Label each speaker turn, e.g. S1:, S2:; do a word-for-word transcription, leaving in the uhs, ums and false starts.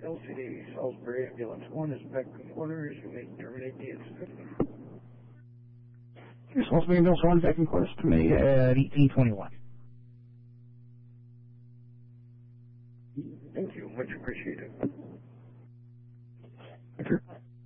S1: L C D, Salisbury Ambulance one is back in quarters. You may terminate the incident.
S2: Here's Salisbury Ambulance one back in quarters to me at eighteen twenty-one.
S1: Thank you. Much appreciated.
S2: Roger.